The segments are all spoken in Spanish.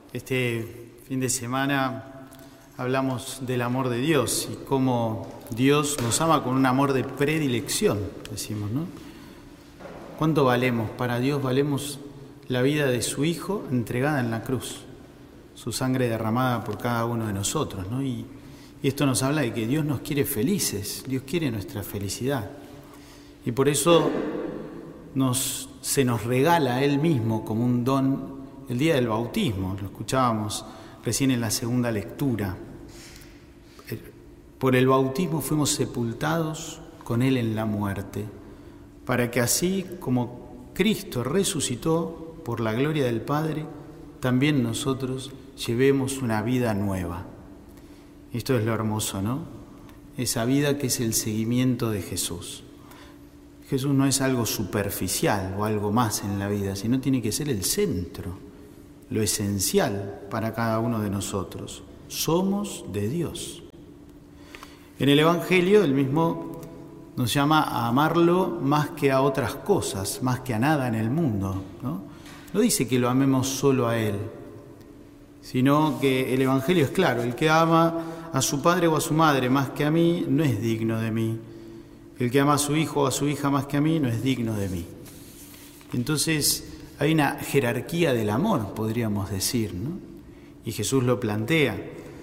Este fin de semana hablamos del amor de Dios y cómo Dios nos ama con un amor de predilección, decimos, ¿no? ¿Cuánto valemos? Para Dios valemos la vida de su Hijo entregada en la cruz, su sangre derramada por cada uno de nosotros, ¿no? Y esto nos habla de que Dios nos quiere felices, Dios quiere nuestra felicidad. Y por eso se nos regala a Él mismo como un don el día del bautismo. Lo escuchábamos recién en la segunda lectura. Por el bautismo fuimos sepultados con Él en la muerte, para que así como Cristo resucitó por la gloria del Padre, también nosotros llevemos una vida nueva. Esto es lo hermoso, ¿no? Esa vida que es el seguimiento de Jesús. Jesús no es algo superficial o algo más en la vida, sino tiene que ser el centro, lo esencial para cada uno de nosotros. Somos de Dios. En el Evangelio, Él mismo nos llama a amarlo más que a otras cosas, más que a nada en el mundo, ¿no? No dice que lo amemos solo a Él, sino que el Evangelio es claro: el que ama a su padre o a su madre más que a mí no es digno de mí. El que ama a su hijo o a su hija más que a mí no es digno de mí. Entonces hay una jerarquía del amor, podríamos decir, ¿no? Y Jesús lo plantea.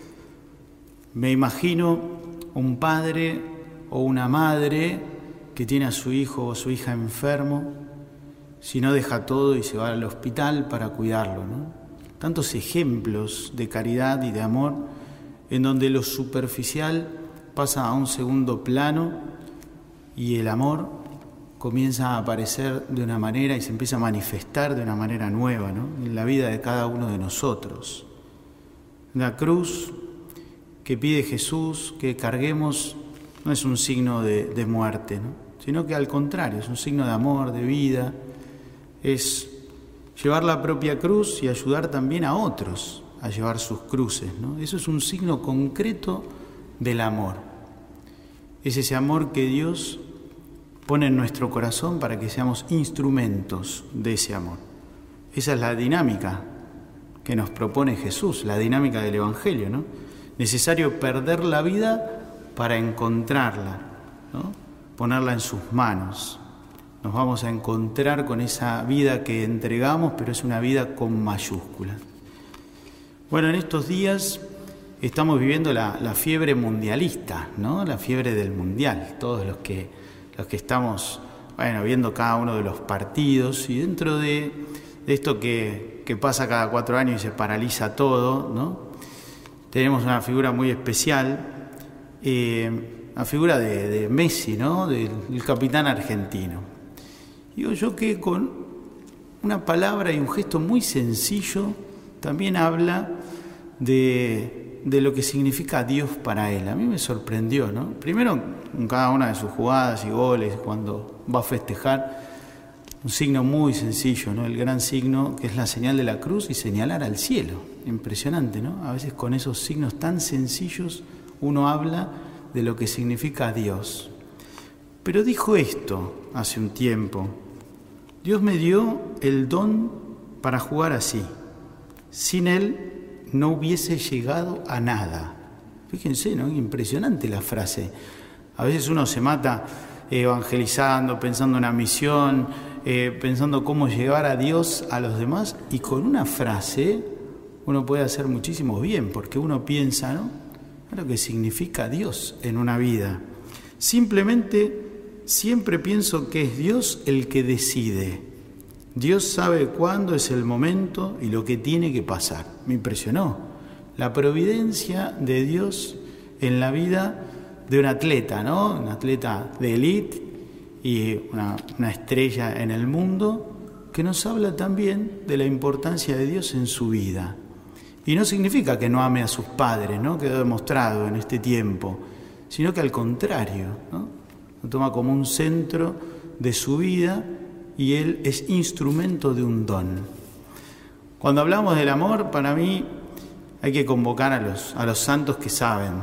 Me imagino un padre o una madre que tiene a su hijo o a su hija enfermo, si no deja todo y se va al hospital para cuidarlo, ¿no? Tantos ejemplos de caridad y de amor en donde lo superficial pasa a un segundo plano y el amor comienza a aparecer de una manera y se empieza a manifestar de una manera nueva, ¿no? En la vida de cada uno de nosotros. La cruz que pide Jesús que carguemos no es un signo de muerte, ¿no? Sino que al contrario, es un signo de amor, de vida. Es llevar la propia cruz y ayudar también a otros a llevar sus cruces, ¿no? Eso es un signo concreto del amor. Es ese amor que Dios pone en nuestro corazón para que seamos instrumentos de ese amor. Esa es la dinámica que nos propone Jesús, la dinámica del Evangelio, ¿no? Necesario perder la vida para encontrarla, ¿no? Ponerla en sus manos. Nos vamos a encontrar con esa vida que entregamos, pero es una vida con mayúsculas. Bueno, en estos días estamos viviendo la fiebre mundialista, ¿no? La fiebre del mundial. Todos los que estamos, viendo cada uno de los partidos, y dentro de esto que pasa cada 4 años y se paraliza todo, ¿no? Tenemos una figura muy especial, la figura de Messi, ¿no? Del capitán argentino. Digo yo que con una palabra y un gesto muy sencillo también habla de lo que significa Dios para él. A mí me sorprendió, ¿no? Primero, en cada una de sus jugadas y goles, cuando va a festejar, un signo muy sencillo, ¿no? El gran signo que es la señal de la cruz y señalar al cielo. Impresionante, ¿no? A veces con esos signos tan sencillos uno habla de lo que significa Dios. Pero dijo esto hace un tiempo: Dios me dio el don para jugar así. Sin Él no hubiese llegado a nada. Fíjense, ¿no? Impresionante la frase. A veces uno se mata evangelizando, pensando en una misión, pensando cómo llevar a Dios a los demás, y con una frase uno puede hacer muchísimo bien, porque uno piensa, ¿no?, lo que significa Dios en una vida. Simplemente siempre pienso que es Dios el que decide. Dios sabe cuándo es el momento y lo que tiene que pasar. Me impresionó la providencia de Dios en la vida de un atleta, ¿no? Un atleta de élite y una estrella en el mundo, que nos habla también de la importancia de Dios en su vida. Y no significa que no ame a sus padres, ¿no?, quedó demostrado en este tiempo, sino que al contrario, ¿no?, lo toma como un centro de su vida y él es instrumento de un don. Cuando hablamos del amor, para mí hay que convocar a los santos que saben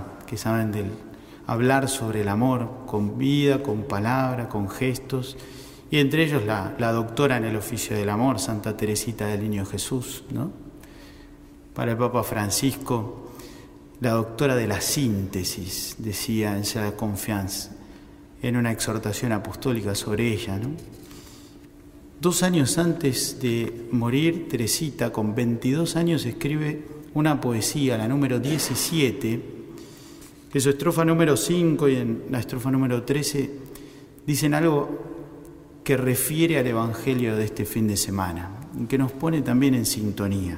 hablar sobre el amor con vida, con palabra, con gestos, y entre ellos la doctora en el oficio del amor, Santa Teresita del Niño Jesús, ¿no? para el Papa Francisco, la doctora de la síntesis, decía en La Confiance, en una exhortación apostólica sobre ella, ¿no? 2 años antes de morir, Teresita, con 22 años, escribe una poesía, la número 17, que su estrofa número 5 y en la estrofa número 13 dicen algo que refiere al Evangelio de este fin de semana y que nos pone también en sintonía.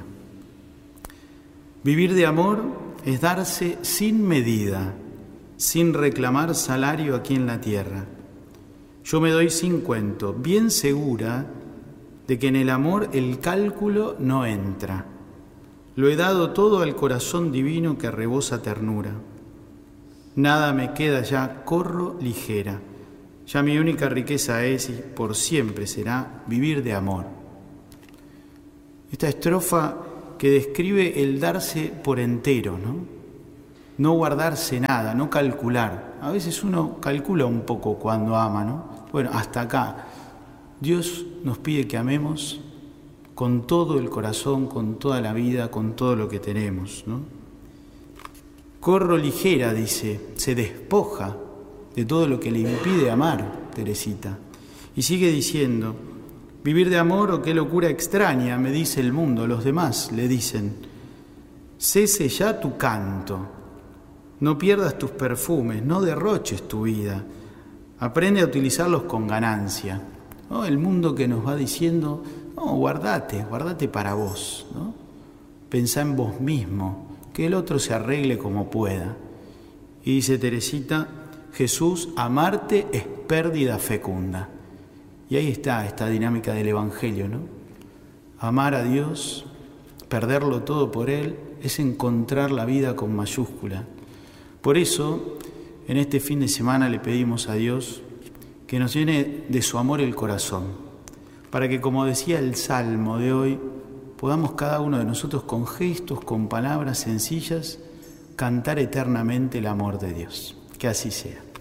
Vivir de amor es darse sin medida, sin reclamar salario aquí en la tierra. Yo me doy sin cuento, bien segura de que en el amor el cálculo no entra. Lo he dado todo al corazón divino que rebosa ternura. Nada me queda ya, corro ligera. Ya mi única riqueza es y por siempre será vivir de amor. Esta estrofa que describe el darse por entero, no guardarse nada, no calcular. A veces uno calcula un poco cuando ama, ¿no? Bueno, hasta acá. Dios nos pide que amemos con todo el corazón, con toda la vida, con todo lo que tenemos, ¿no? Corro ligera, dice, se despoja de todo lo que le impide amar, Teresita. Y sigue diciendo, vivir de amor, oh, qué locura extraña, me dice el mundo, los demás le dicen, cese ya tu canto, no pierdas tus perfumes, no derroches tu vida, aprende a utilizarlos con ganancia. ¿No? El mundo que nos va diciendo, no, guardate para vos, ¿no? Pensá en vos mismo, que el otro se arregle como pueda. Y dice Teresita, Jesús, amarte es pérdida fecunda. Y ahí está esta dinámica del Evangelio, ¿no? Amar a Dios, perderlo todo por Él, es encontrar la vida con mayúscula. Por eso, en este fin de semana le pedimos a Dios que nos llene de su amor el corazón, para que, como decía el Salmo de hoy, podamos cada uno de nosotros con gestos, con palabras sencillas, cantar eternamente el amor de Dios. Que así sea.